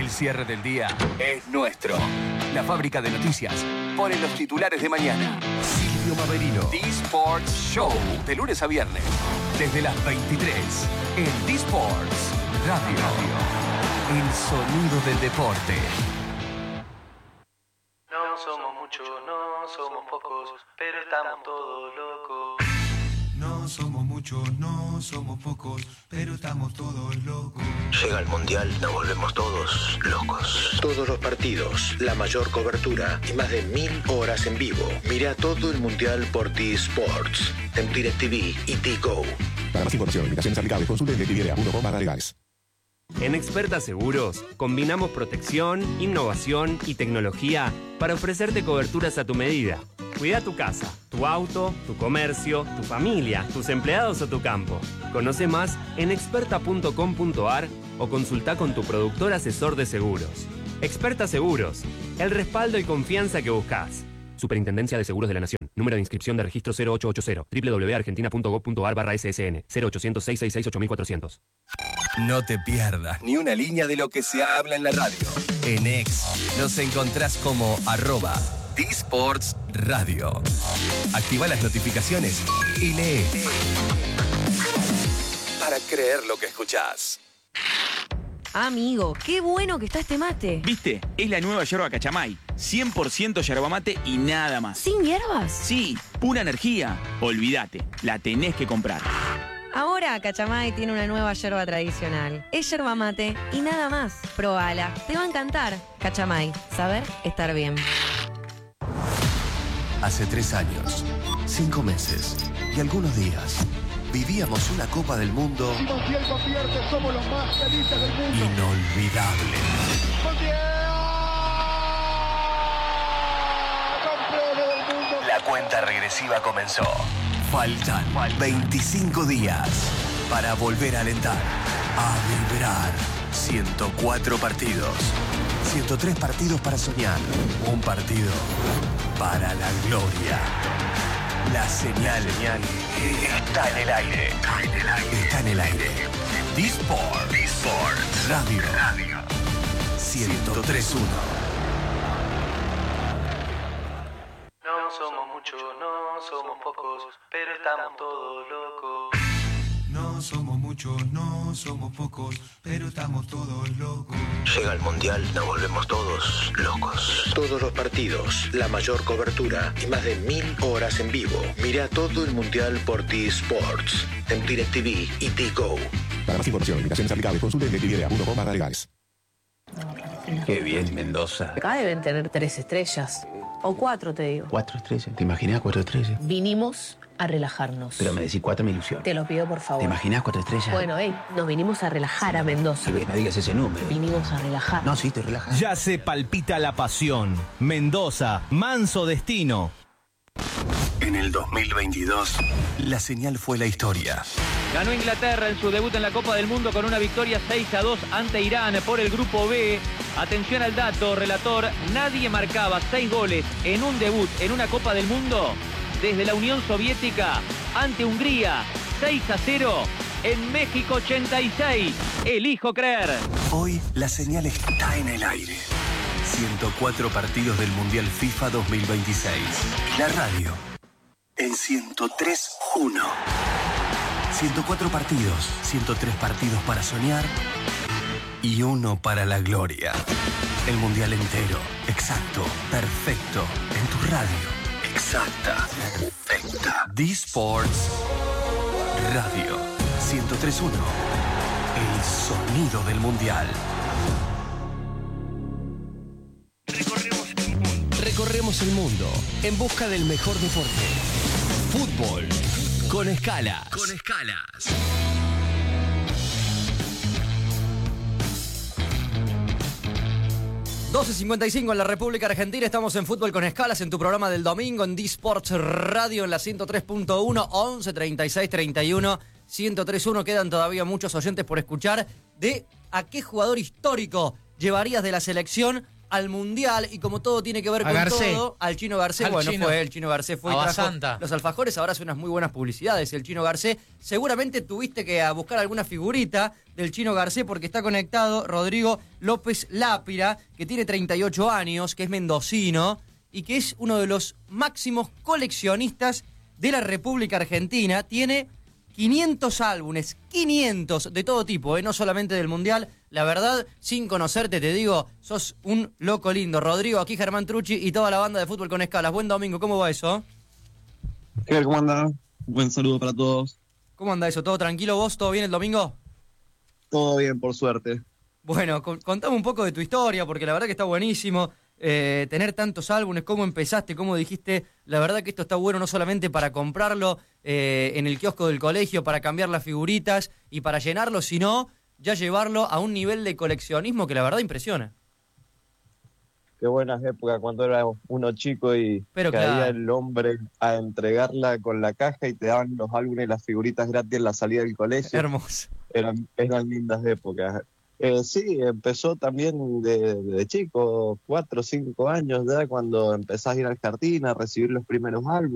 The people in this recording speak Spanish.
El cierre del día es nuestro. La fábrica de noticias pone los titulares de mañana. Silvio Maverino. D-Sports Show. De lunes a viernes. Desde las 23. En D-Sports Radio. El sonido del deporte. No somos muchos, no somos pocos, pero estamos todos locos. No somos muchos, no somos pocos, pero estamos todos locos. Llega el Mundial, nos volvemos todos locos. Todos los partidos, la mayor cobertura y más de 1000 horas en vivo. Mira todo el Mundial por T-Sports, en DirecTV y T-Go. Para más información, limitaciones aplicables, consulte en directv.com/legales. En Experta Seguros, combinamos protección, innovación y tecnología para ofrecerte coberturas a tu medida. Cuida tu casa, tu auto, tu comercio, tu familia, tus empleados o tu campo. Conoce más en experta.com.ar o consulta con tu productor asesor de seguros. Experta Seguros, el respaldo y confianza que buscas. Superintendencia de Seguros de la Nación. Número de inscripción de registro 0880. www.argentina.gov.ar/SSN. 0800-666-8400. No te pierdas ni una línea de lo que se habla en la radio. En X nos encontrás como @D-Sports Radio. Activa las notificaciones y lee. Para creer lo que escuchás. Amigo, qué bueno que está este mate. ¿Viste? Es la nueva yerba Cachamay. 100% yerba mate y nada más. ¿Sin hierbas? Sí, pura energía. Olvídate, la tenés que comprar. Ahora Cachamay tiene una nueva yerba tradicional. Es yerba mate y nada más. Probala, te va a encantar. Cachamay, saber estar bien. Hace 3 años, 5 meses y algunos días, vivíamos una Copa del Mundo somos los más felices del mundo. Inolvidable. ¡Campeones del mundo! La cuenta regresiva comenzó. Faltan 25 días para volver a alentar, a vibrar. 104 partidos, 103 partidos para soñar, un partido para la gloria. La señal está en el aire. Está en el aire. D-Sports Radio. 103.1. No somos muchos, no somos pocos, pero estamos todos locos. No somos muchos, no somos pocos, pero estamos todos locos. Llega el Mundial, nos volvemos todos locos. Todos los partidos, la mayor cobertura y más de 1000 horas en vivo. Mira todo el Mundial por T-Sports, en DirecTV y T-Go. Para más información, limitaciones aplicables, consulte en directv.com/legales. Qué bien, Mendoza. Acá deben tener 3 estrellas. O 4, te digo. 4 estrellas. ¿Te imaginas 4 estrellas? Vinimos a relajarnos. Pero me decís 4 me ilusión. Te lo pido, por favor. ¿Te imaginas 4 estrellas? Bueno, nos vinimos a relajar a Mendoza. No digas ese número. Vinimos a relajar. No, sí, te relajas. Ya se palpita la pasión. Mendoza, manso destino. En el 2022, la señal fue la historia. Ganó Inglaterra en su debut en la Copa del Mundo con una victoria 6-2 ante Irán por el Grupo B. Atención al dato, relator, nadie marcaba 6 goles en un debut en una Copa del Mundo desde la Unión Soviética ante Hungría, 6-0 en México 86. Elijo creer. Hoy la señal está en el aire. 104 partidos del Mundial FIFA 2026. Y la radio en 103.1. 104 partidos, 103 partidos para soñar y uno para la gloria. El Mundial entero, exacto, perfecto, en tu radio. Exacta, perfecta. D-Sports Radio 103.1. El sonido del Mundial. Recorremos el mundo en busca del mejor deporte. Fútbol con escalas. Con escalas. ...12:55 en la República Argentina... ...estamos en Fútbol con Escalas... ...en tu programa del domingo... ...en D-Sports Radio... ...en la 103.1... ...11 36 31... ...103.1... ...quedan todavía muchos oyentes por escuchar... ...de a qué jugador histórico... ...llevarías de la selección... al Mundial y como todo tiene que ver A con Garcés. todo, al Chino Garcés, el Chino Garcés fue y A trajo Basanta. los alfajores, ahora hace unas muy buenas publicidades el Chino Garcés. Seguramente tuviste que buscar alguna figurita del Chino Garcés porque está conectado Rodrigo López Lápira, que tiene 38 años, que es mendocino y que es uno de los máximos coleccionistas de la República Argentina. Tiene 500 álbumes, 500 de todo tipo, no solamente del Mundial. La verdad, sin conocerte, te digo, sos un loco lindo. Rodrigo, aquí Germán Trucci y toda la banda de Fútbol con Escalas. Buen domingo, ¿cómo va eso? ¿Cómo anda? Buen saludo para todos. ¿Cómo anda eso? ¿Todo tranquilo vos? ¿Todo bien el domingo? Todo bien, por suerte. Bueno, contame un poco de tu historia, porque la verdad que está buenísimo tener tantos álbumes. ¿Cómo empezaste? ¿Cómo dijiste? La verdad que esto está bueno no solamente para comprarlo en el kiosco del colegio, para cambiar las figuritas y para llenarlo, sino ya llevarlo a un nivel de coleccionismo que la verdad impresiona. Qué buenas épocas cuando era uno chico y Pero caía claro. el hombre a entregarla con la caja y te daban los álbumes y las figuritas gratis en la salida del colegio. Hermoso. Eran lindas épocas. Sí, empezó también de chico, 4 o 5 años ya, cuando empezás a ir al jardín a recibir los primeros álbumes.